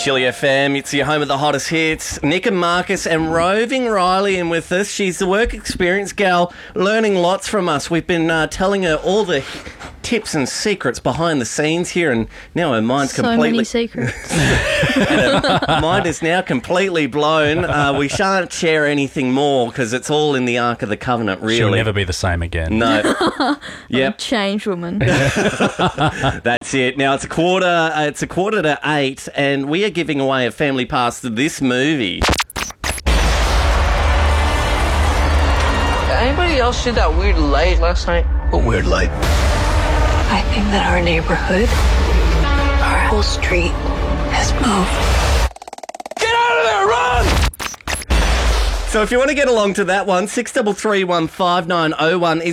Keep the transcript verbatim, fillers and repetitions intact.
Chili F M, it's your home of the hottest hits. Nick and Marcus and Roving Riley in with us. She's the work experience gal, learning lots from us. We've been uh, telling her all the tips and secrets behind the scenes here, and now her mind's so completely... many secrets. and her mind is now completely blown. Uh, we shan't share anything more because it's all in the Ark of the Covenant, really. She'll never be the same again. No. Yep. Change woman. That's it. Now, it's a quarter uh, It's a quarter to eight, and we are giving away a family pass to this movie. Anybody else see that weird light last night? What weird light? I think that our neighborhood, our whole street, has moved. Get out of there, run! So if you want to get along to that one, six three three one five nine oh one is